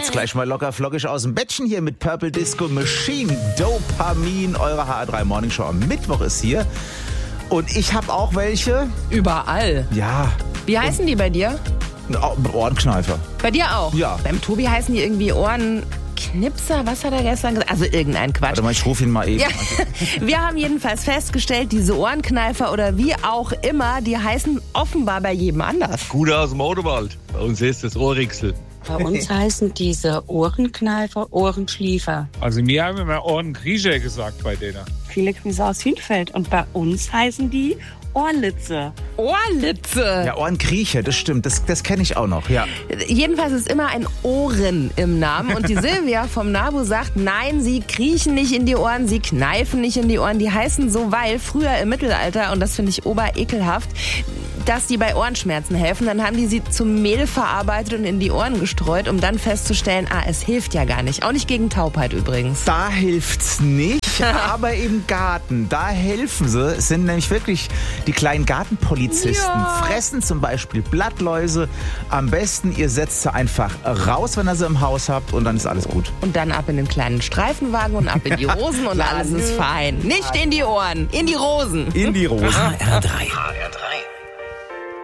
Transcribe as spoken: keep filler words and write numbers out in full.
geht's gleich mal locker flockig aus dem Bettchen hier mit Purple Disco Machine. Dopamin, eure H R drei Morning Show am Mittwoch ist hier. Und ich habe auch welche. Überall. Ja. Wie heißen die bei dir? Ohrenkneifer. Bei dir auch? Ja. Beim Tobi heißen die irgendwie Ohrenknipser. Was hat er gestern gesagt? Also irgendein Quatsch. Warte mal, ich rufe ihn mal eben. Ja. Wir haben jedenfalls festgestellt, diese Ohrenkneifer oder wie auch immer, die heißen offenbar bei jedem anders. Gute aus dem Oderwald. Bei uns ist das Ohrrichsel. Bei uns heißen diese Ohrenkneifer Ohrenschliefer. Also mir haben immer Ohrenkriecher gesagt bei denen. Viele kommen so aus Hünfeld und bei uns heißen die Ohrlitze. Ohrlitze. Ja, Ohrenkriecher, das stimmt. Das, das kenne ich auch noch, ja. Jedenfalls ist immer ein Ohren im Namen. Und die Silvia vom NABU sagt, nein, sie kriechen nicht in die Ohren, sie kneifen nicht in die Ohren. Die heißen so, weil früher im Mittelalter, und das finde ich oberekelhaft, dass die bei Ohrenschmerzen helfen. Dann haben die sie zum Mehl verarbeitet und in die Ohren gestreut, um dann festzustellen, ah, es hilft ja gar nicht. Auch nicht gegen Taubheit übrigens. Da hilft's nicht, aber im Garten, da helfen sie. Es sind nämlich wirklich die kleinen Gartenpolizisten. Ja. Fressen zum Beispiel Blattläuse. Am besten, ihr setzt sie einfach raus, wenn ihr sie im Haus habt, und dann ist alles gut. Und dann ab in den kleinen Streifenwagen und ab in die Rosen und alles ist fein. Nicht in die Ohren, in die Rosen. In die Rosen. H R drei. H R drei.